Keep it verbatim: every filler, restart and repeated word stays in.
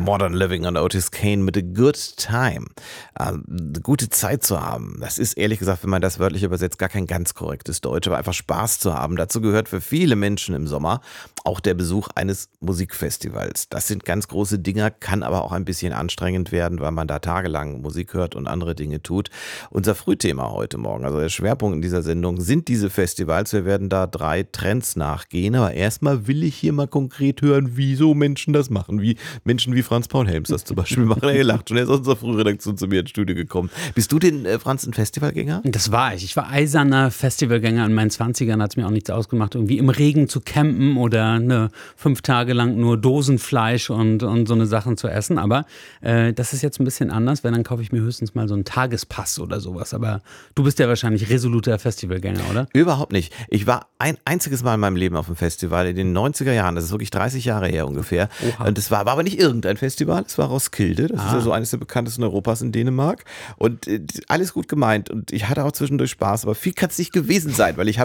Modern Living und Otis Kane mit A Good Time. Ähm, eine gute Zeit zu haben. Das ist ehrlich gesagt, wenn man das wörtlich übersetzt, gar kein ganz korrektes Deutsch, aber einfach Spaß zu haben. Dazu gehört für viele Menschen im Sommer auch der Besuch eines Musikfestivals. Das sind ganz große Dinger, kann aber auch ein bisschen anstrengend werden, weil man da tagelang Musik hört und andere Dinge tut. Unser Frühthema heute Morgen, also der Schwerpunkt in dieser Sendung, sind diese Festivals. Wir werden da drei Trends nachgehen, aber erstmal will ich hier mal konkret hören, wieso Menschen das machen, wie Menschen wie Franz Paul Helms das zum Beispiel machen. Er lacht schon, er ist aus unserer Frühredaktion zu mir ins Studio gekommen. Bist du denn, äh, Franz, ein Festivalgänger? Das war ich. Ich war eiserner Festivalgänger. In meinen zwanzigern hat es mir auch nichts ausgemacht, irgendwie im Regen zu campen oder ne, fünf Tage lang nur Dosenfleisch und, und so eine Sachen zu essen. Aber äh, das ist jetzt ein bisschen anders, weil dann kaufe ich mir höchstens mal so einen Tagespass oder sowas. Aber du bist ja wahrscheinlich resoluter Festivalgänger, oder? Überhaupt nicht. Ich war ein einziges Mal in meinem Leben auf einem Festival in den neunziger Jahren. Das ist wirklich dreißig Jahre her ungefähr. Oha. Und das war, war aber nicht irgendein Festival, es war Roskilde. Das Ah. ist ja so eines der bekanntesten Europas in Dänemark. Und äh, alles gut gemeint. Und ich hatte auch zwischendurch Spaß, aber viel kann es nicht gewesen sein, weil ich habe